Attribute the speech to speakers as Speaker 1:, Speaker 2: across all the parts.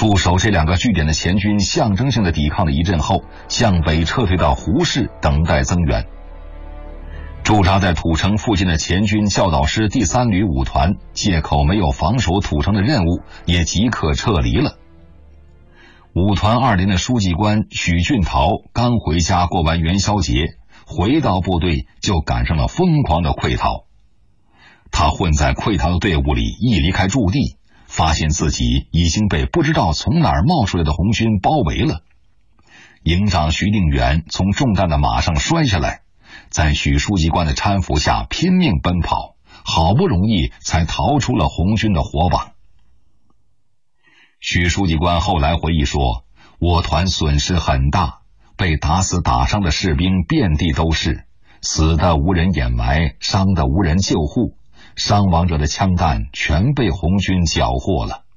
Speaker 1: 驻守这2个据点的前军象征性的抵抗了一阵后，向北撤退到胡市等待增援。驻扎在土城附近的前军教导师第3旅5团借口没有防守土城的任务，也即刻撤离了。5团2连的书记官许俊桃刚回家过完元宵节，回到部队就赶上了疯狂的溃逃。他混在溃逃的队伍里，一离开驻地，发现自己已经被不知道从哪儿冒出来的红军包围了。营长徐定远从中弹的马上摔下来，在许书记官的搀扶下拼命奔跑，好不容易才逃出了红军的火网。许书记官后来回忆说，我团损失很大，被打死打伤的士兵遍地都是，死的无人掩埋，伤的无人救护，伤亡者的枪弹全被红军缴获了。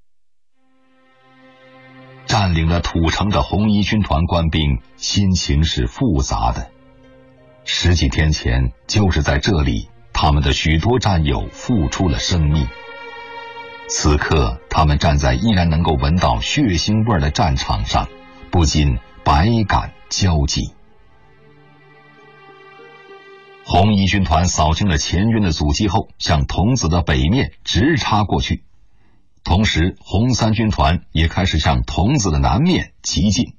Speaker 1: 占领了土城的红一军团官兵心情是复杂的。10几天前，就是在这里，他们的许多战友付出了生命。此刻，他们站在依然能够闻到血腥味的战场上，不禁百感交集。红一军团扫清了前军的阻击后，向桐梓的北面直插过去。同时，红3军团也开始向桐梓的南面急进。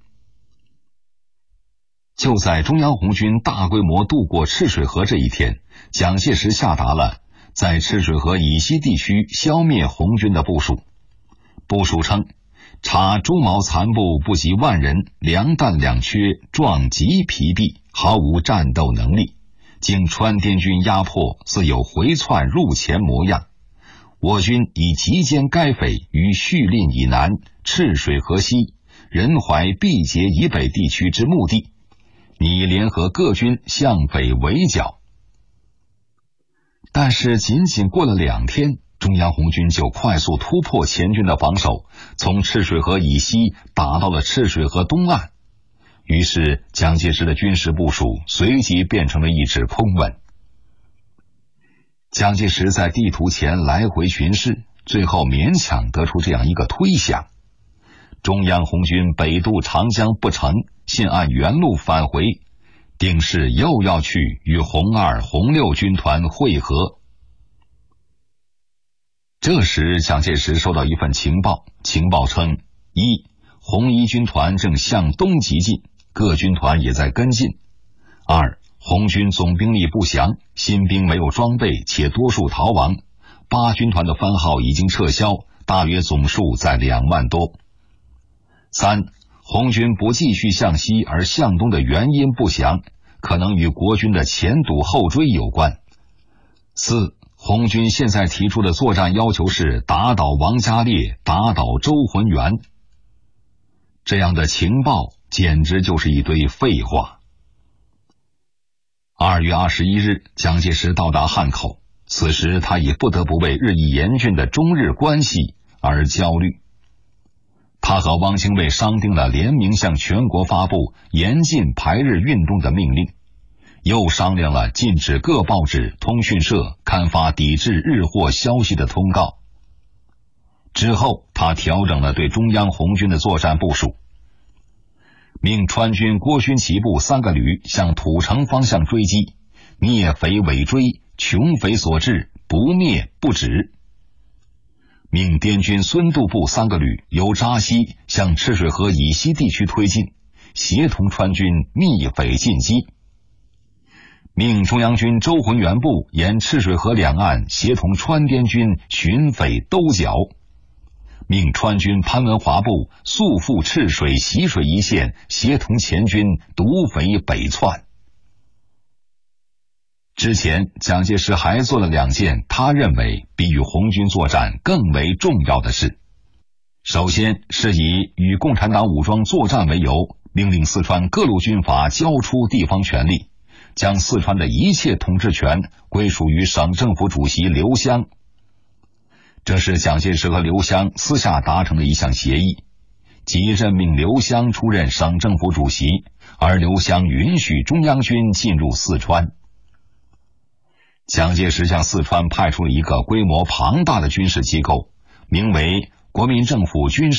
Speaker 1: 就在中央红军大规模渡过赤水河这一天，蒋介石下达了在赤水河以西地区消灭红军的部署。部署称，查朱毛残部不及10000人，粮弹两缺，壮极疲弊，毫无战斗能力，经川滇军压迫，似有回窜入前模样。我军已集歼该匪于叙令以南、赤水河西、仁怀毕节以北地区之目的，拟联合各军向北围剿。但是仅仅过了2天，中央红军就快速突破前军的防守，从赤水河以西打到了赤水河东岸。于是蒋介石的军事部署随即变成了一纸空文。蒋介石在地图前来回巡视，最后勉强得出这样一个推想：中央红军北渡长江不成，现按原路返回，定是又要去与红2、红6军团会合。这时蒋介石收到一份情报，情报称：1. 红1军团正向东急进，各军团也在跟进； 2. 红军总兵力不详，新兵没有装备，且多数逃亡，8军团的番号已经撤销，大约总数在2万多。3. 红军不继续向西而向东的原因不详，可能与国军的前堵后追有关。4. 红军现在提出的作战要求是打倒王家烈，打倒周浑元。这样的情报简直就是一堆废话。2月21日，蒋介石到达汉口，此时他已不得不为日益严峻的中日关系而焦虑。他和汪精卫商定了联名向全国发布严禁排日运动的命令，又商量了禁止各报纸、通讯社刊发抵制日货消息的通告。之后，他调整了对中央红军的作战部署，命川军郭勋旗部3个旅向土城方向追击，灭匪尾追，穷匪所至，不灭不止。命滇军孙渡部3个旅由扎西向赤水河以西地区推进，协同川军密匪进击。命中央军周浑元部沿赤水河两岸协同川滇军寻匪兜剿。命川军潘文华部速赴赤水、习水一线，协同前军堵匪北窜。之前，蒋介石还做了2件他认为比与红军作战更为重要的事。首先是以与共产党武装作战为由，命令四川各路军阀交出地方权力，将四川的一切统治权归属于省政府主席刘湘。这是蒋介石和刘湘私下达成的一项协议，即任命刘湘出任省政府主席，而刘湘允许中央军进入四川。蒋介石向四川派出了一个规模庞大的军事机构，名为国民政府军事